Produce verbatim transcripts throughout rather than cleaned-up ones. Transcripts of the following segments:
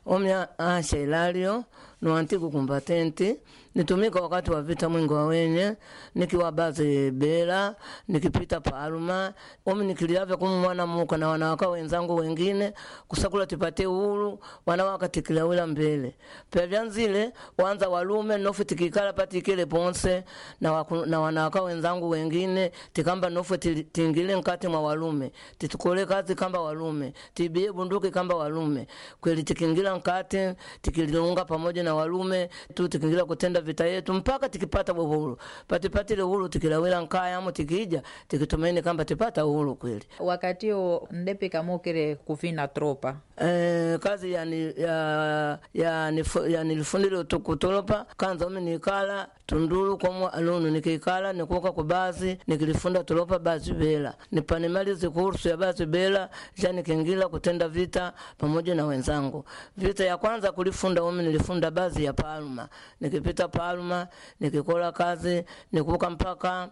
omya Asha Ilario no antigo combatente nitumika wakati wa vita mwingi wa wenye nikiwa bazi Bela nikipita Palma omi nikiliavya kumu mwana muka na wanawaka wenzangu wengine kusakula tipate uhuru wanawaka tikilawila mbele pia vyanzile wanza walume nofu tikikala pati kile ponse na, waku, na wanawaka wenzangu wengine tikamba nofu tingile nkati mwa walume titukole kazi kamba walume tibie bunduki kamba walume kweli tikingila nkati tikilunga pamoja na walume tu tikingila kutenda vita yetu mpaka tikipata uhuru patipatile uhuru tikilawila nkaya amo tikija tikitumaini kamba tipata uhuru kweli. Wakati o ndepi kamukire kufina tropa eh kazi yani ya ya nifu, ya nilifundile tukutolopa kanza umi nikala Tunduru kwa mwa alunu nikikala nikuka kwa bazi nikilifunda tulopa bazi Bela nipanimalize kursu ya bazi Bela jani kengila kutenda vita pamoja na wenzangu. Vita ya kwanza kulifunda umi nilifunda bazi ya Palma nikipita Palma nikikola kazi nikuka mpaka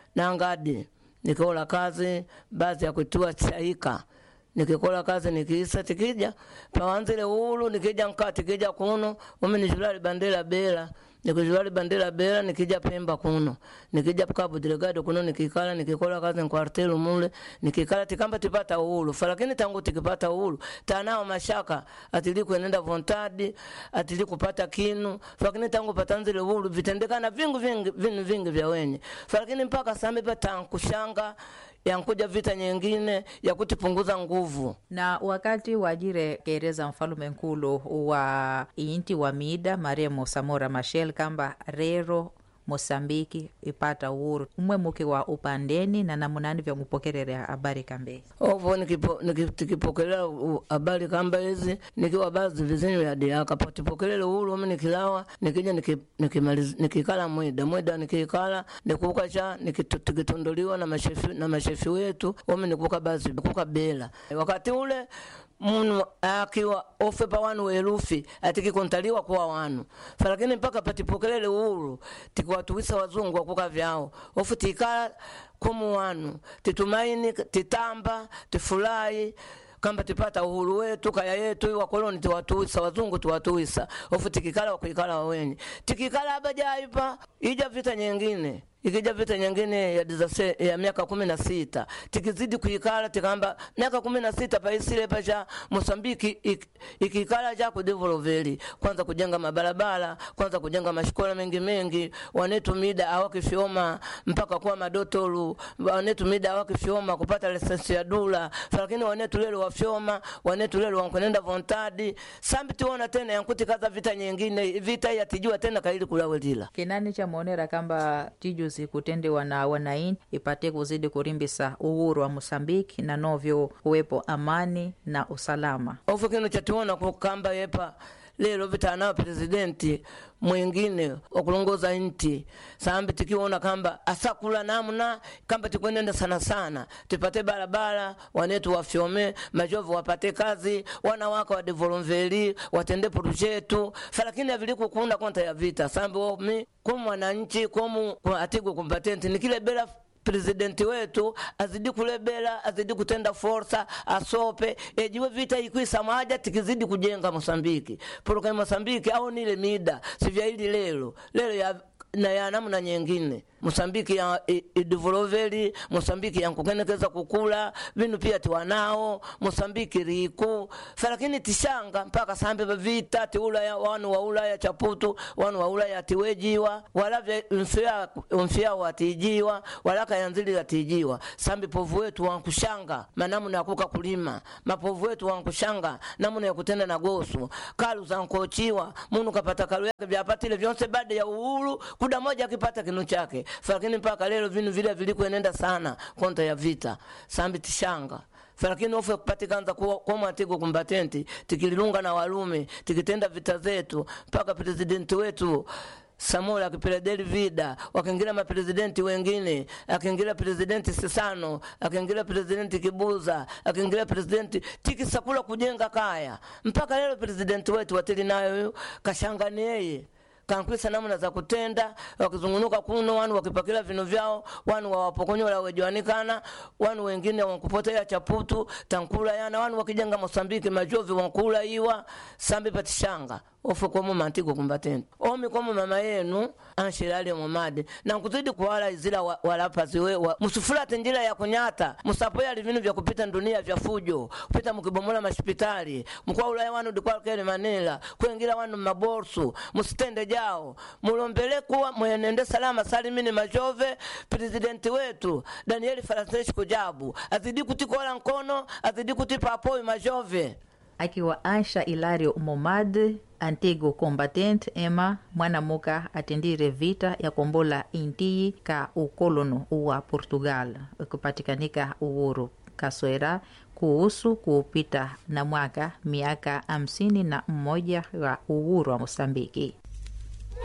Nangadi nikola kazi bazi ya kutua Chaika nikikola kazi nikiisa tikija pawanzile uhuru nikija nkati tikija kuno umi nijulali bandela Bela nikijulali bandela Bela nikija Pemba kuno nikija Cabo Delgado kuno nikikala nikikola kazi nkwartelu mule nikikala tikamba tipata uhuru falakini tangu tikipata uhuru tanao mashaka atili kuenenda vontadi atili kupata kinu falakini tangu patanzile uhuru vitendekana vingu vingi vingi vingi vya wenye falakini mpaka sambi pata kushanga yankuja vita nyingine ya kutipunguza nguvu. Na wakati wajire kereza mfalume nkulu wa inti wa Mida Maremo Samora Machel kamba rero Mosambiki ipata uhuru umwe muke wa upandeni na namunani vya mupokerere habari kambe ovo nikipo nikipokelea habari kamba hizi nikiwa baadhi vizinyo ya diaka patipokelele uhuru ome nikilawa nikija nikimaliza nikikala mweda mweda nikikala nikuka cha nikitondoliwa na mashefi na mashefi wetu ome nikuka baadhi nikuka Bela wakati ule munu akiwa ofe pa wanu welufi atiki kontaliwa kwa wanu falakini mpaka patipokelele uhuru tikuwa tuwisa wazungu wakuka vyao ofu tikala kumu wanu titumaini titamba tifulai kamba tipata uhuru wetu kaya yetu wakoloni tiwatuwisa wazungu tiwatuwisa ofu tikikala wakuikala wawenye tikikala abajaipa ija vita nyingine ikija vita nyingine ya dizase ya miaka kumi na sita tikizidi kuikala tikamba miaka kumi na sita paisile pacha Mosambiki ik, ikikala ja kudeveloveli kwanza kujenga mabarabara kwanza kujenga mashikola mengi mengi wanetu Mida awakifioma mpaka kwa madotolu wanetu Mida awakifioma kupata lisensi ya dula lakini wanetu lelo wafioma wanetu lelo wankonenda vontadi sambi tuona tena yankuti kaza vita nyingine vita ya tijua tena kaili kulawelila kinani cha monera kamba tiju kutendewa na wanaini ipate kuzidi kurimbisa uhuru wa Mosambiki na novyo kuwepo amani na usalama. Ofu kino chatuona kukamba yepa lelo vita nao presidenti mwingine wakulongoza inti sambi tikiona kamba asakula namna kamba tikwenda sana sana tupate barabara wanetu wafyome majovu wapate kazi wanawaka wa devolonveli watende projetu falakini aviliku kuunda konta ya vita sambi omi kwa mwananchi kwa atigo kompatenti nikile Bela presidenti wetu azidi kulebela azidi kutenda forsa asope ejiwe vita ikuisa maja tikizidi kujenga Mosambiki poroka Mosambiki au nile Mida sivya hili lelo lelo ya na ya namna nyingine Mosambiki ya ideveloveli Mosambiki ya kukenekeza kukula vinu pia tiwanao Mosambiki riku falakini tishanga mpaka sambe vita tiula ya wanu wa Ulaya Chaputu wanu wa Ulaya tiwejiwa wala mfia mfia watijiwa wala kayanzili yatijiwa sambi povu wetu wankushanga manamu na kuka kulima mapovu wetu wankushanga namuna ya kutenda na gosu kalu za nkochiwa munu kapata kalu yake vyapatile vyonse baada ya uhuru kuda moja akipata kinu chake falakini mpaka lelo vinu vile vilikuenenda sana konta ya vita sambi tishanga falakini ofu kupatikanza kwa, kwa matigo kumbatenti tikilunga na walume tikitenda vita zetu mpaka presidenti wetu Samola akipeledeli vida wakiingira mapresidenti wengine akiingira presidenti Sisano akiingira presidenti Kibuza akiingira presidenti tikisakula kujenga kaya mpaka lelo presidenti wetu watili nayo kashangani yeye kankwisa namna za kutenda, wakizungunuka kuno wanu wakipakila vinu vyao, wanu wawapokonyola wejoanikana, wanu wengine wakupotea chaputu tankula yana, wanu wakijenga Mosambiki majovi wankula iwa sambi patishanga ofu komu mantiko kumbatenti omi komu mama yenu anshirali momade na kuzidi kuwala izila wa, walapa ziwe wa, musufula tenjila ya kunyata musapoya livinu vya kupita dunia vya fujo kupita mukibomola mashipitali mkwa ulaya wanu dikwa kele Manila kuingira wanu maborsu musitende jao mulombele kuwa mwenende salama salimini majove presidenti wetu Daniel Francisco Kujabu azidi kutikola nkono azidi kutipa apoi majove. Akiwa Ansha Ilario Momad, antigo combatente ema mwanamuka atendire vita ya kombola intii ka ukolono wa Portugal kupatikanika uhuru kaswera kuhusu kupita na mwaka miaka hamsini na mmoja wa uhuru wa Mosambiki.